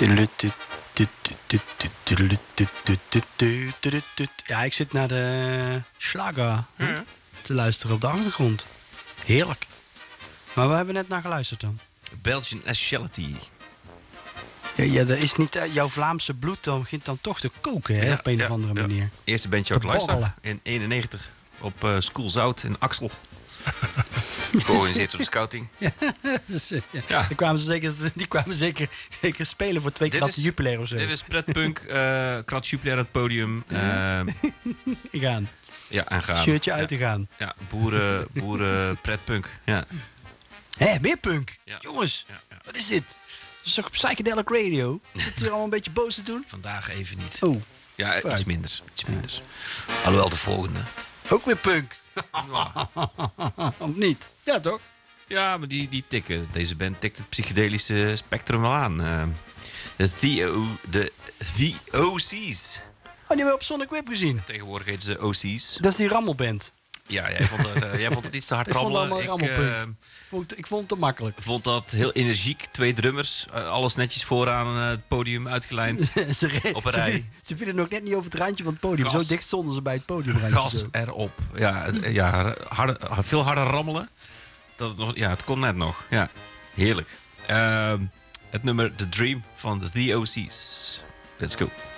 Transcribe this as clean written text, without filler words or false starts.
Ja, ik zit naar de slager te luisteren op de achtergrond. Heerlijk. Maar we hebben net naar geluisterd dan. Belgian Nationality. Ja, dat is niet jouw Vlaamse bloed, dan begint dan toch te koken, hè, op een of andere manier. Eerste bandje uit luisteren in 91 op School Zout in Axel. Georganiseerd door de scouting. Ja. Die kwamen zeker spelen voor 2 kratten Jupiler of zo. Dit is pretpunk, krat Jupiler aan het podium. Gaan. Ja, en gaan. Shirtje uit te gaan. Ja, boeren pretpunk. Ja. Hé, weer punk? Ja. Jongens, Ja. wat is dit? Dat is toch op Psychedelic Radio? Zit hier allemaal een beetje boos te doen? Vandaag even niet. Oh. Ja, iets minder. Alhoewel de volgende. Ook weer punk? Ja. Of niet? Ja, toch? Ja, maar die tikken. Deze band tikt het psychedelische spectrum wel aan. De OC's. Oh, die hebben we op Sonic Whip gezien. Tegenwoordig heten ze OC's. Dat is die rammelband. Ja, jij vond het iets te hard Ik vond het rammelen. allemaal rammelpunk. Ik vond het te makkelijk. Vond dat heel energiek. 2 drummers. Alles netjes vooraan het podium uitgelijnd. Op een rij. Ze vielen nog net niet over het randje van het podium. Gas. Zo dicht stonden ze bij het podium. Gas erop. Ja, veel harder rammelen. Het kon net nog. Ja, heerlijk. Het nummer The Dream van The OC's. Let's go.